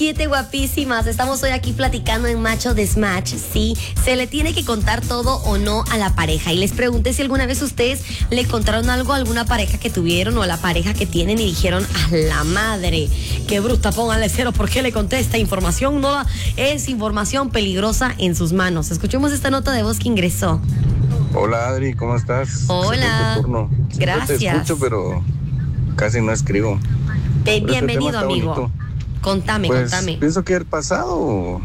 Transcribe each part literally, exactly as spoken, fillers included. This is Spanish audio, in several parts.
Siete guapísimas, estamos hoy aquí platicando en Macho Desmatch, ¿sí? ¿Se le tiene que contar todo o no a la pareja? Y les pregunté si alguna vez ustedes le contaron algo a alguna pareja que tuvieron o a la pareja que tienen y dijeron, a la madre, qué bruta, pónganle cero, ¿por qué le conté esta información? No, es información peligrosa en sus manos. Escuchemos esta nota de voz que ingresó. Hola Adri, ¿cómo estás? Hola, turno. gracias. Te escucho, pero casi no escribo. Bien, bienvenido, amigo. Bonito. Contame, pues, contame. Pienso que el pasado,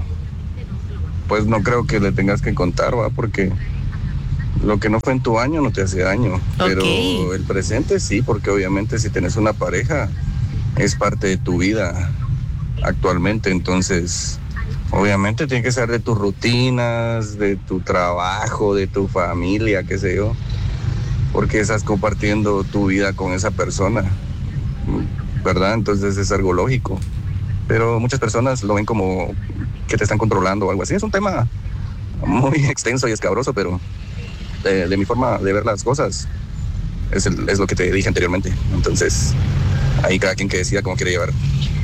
pues no creo que le tengas que contar, ¿va? Porque lo que no fue en tu año no te hace daño. Okay. Pero el presente sí, porque obviamente si tienes una pareja, es parte de tu vida actualmente. Entonces, obviamente tiene que ser de tus rutinas, de tu trabajo, de tu familia, qué sé yo. Porque estás compartiendo tu vida con esa persona, ¿verdad? Entonces es algo lógico. Pero muchas personas lo ven como que te están controlando o algo así. Es un tema muy extenso y escabroso, pero de, de mi forma de ver las cosas es, el, es lo que te dije anteriormente. Entonces, ahí cada quien que decida cómo quiere llevar.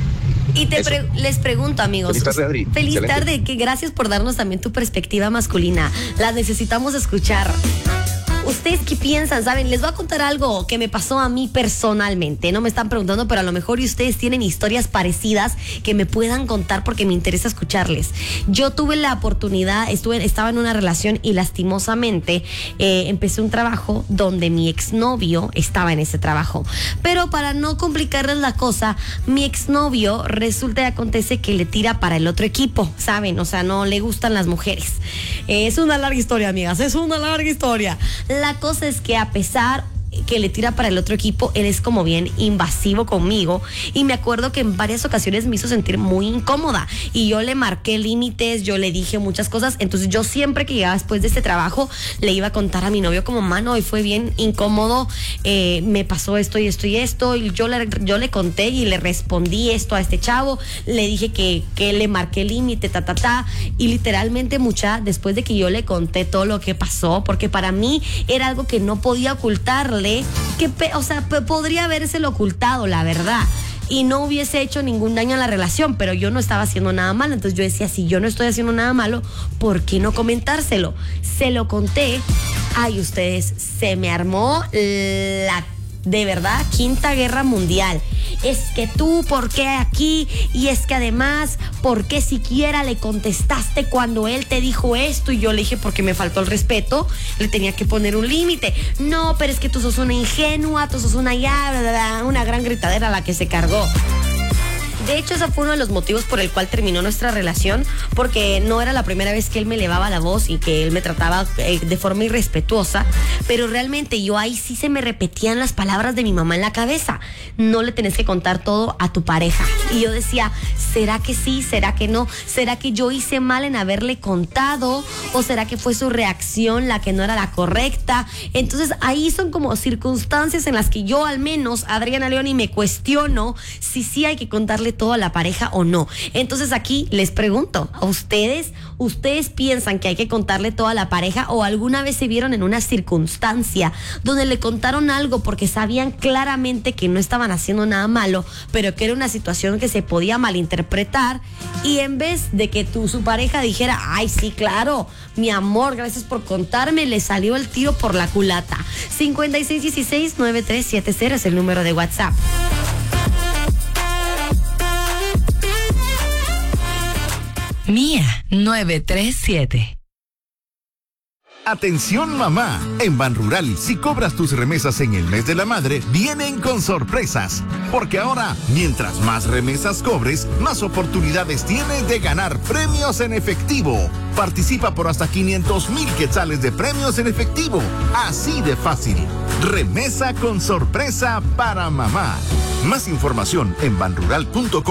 Y te pre- les pregunto, amigos. Feliz tarde, Adri. Feliz Excelente. tarde, que gracias por darnos también tu perspectiva masculina. La necesitamos escuchar. ¿Ustedes qué piensan? ¿Saben? Les voy a contar algo que me pasó a mí personalmente. No me están preguntando, pero a lo mejor y ustedes tienen historias parecidas que me puedan contar porque me interesa escucharles. Yo tuve la oportunidad, estuve, estaba en una relación y lastimosamente eh, empecé un trabajo donde mi exnovio estaba en ese trabajo. Pero para no complicarles la cosa, mi exnovio resulta y acontece que le tira para el otro equipo, ¿saben? O sea, no le gustan las mujeres. Eh, es una larga historia, amigas, es una larga historia. La cosa es que a pesar que le tira para el otro equipo, él es como bien invasivo conmigo y me acuerdo que en varias ocasiones me hizo sentir muy incómoda y yo le marqué límites, yo le dije muchas cosas. Entonces yo siempre que llegaba después de este trabajo le iba a contar a mi novio como, mano, y fue bien incómodo, eh, me pasó esto y esto y esto, y yo le, yo le conté y le respondí esto a este chavo, le dije que, que le marqué límite, ta, ta, ta, y literalmente mucha, después de que yo le conté todo lo que pasó, porque para mí era algo que no podía ocultarle, que, o sea, podría habérselo ocultado, la verdad, y no hubiese hecho ningún daño a la relación, pero yo no estaba haciendo nada malo. Entonces yo decía, si yo no estoy haciendo nada malo, ¿por qué no comentárselo? Se lo conté. Ay, ustedes, se me armó la, de verdad, quinta guerra mundial. Es que tú, ¿por qué aquí? Y es que además, ¿por qué siquiera le contestaste cuando él te dijo esto? Y yo le dije, porque me faltó el respeto, le tenía que poner un límite. No, pero es que tú sos una ingenua, tú sos una ya, una gran gritadera la que se cargó. De hecho, ese fue uno de los motivos por el cual terminó nuestra relación, porque no era la primera vez que él me elevaba la voz y que él me trataba eh, de forma irrespetuosa, pero realmente yo ahí sí se me repetían las palabras de mi mamá en la cabeza. No le tenés que contar todo a tu pareja. Y yo decía, ¿será que sí? ¿Será que no? ¿Será que yo hice mal en haberle contado? ¿O será que fue su reacción la que no era la correcta? Entonces ahí son como circunstancias en las que yo, al menos, Adriana Leoni, me cuestiono si sí hay que contarle todo a la pareja o no. Entonces aquí les pregunto, ¿a ustedes, ustedes piensan que hay que contarle todo a la pareja o alguna vez se vieron en una circunstancia donde le contaron algo porque sabían claramente que no estaban haciendo nada malo, pero que era una situación que se podía malinterpretar y en vez de que tu, su pareja dijera, ay sí, claro, mi amor, gracias por contarme, le salió el tiro por la culata? cincuenta y seis dieciséis noventa y tres setenta es el número de WhatsApp. Mía nueve tres siete. Atención mamá, en Banrural, si cobras tus remesas en el mes de la madre, vienen con sorpresas. Porque ahora, mientras más remesas cobres, más oportunidades tienes de ganar premios en efectivo. Participa por hasta quinientos mil quetzales de premios en efectivo. Así de fácil. Remesa con sorpresa para mamá. Más información en banrural punto com.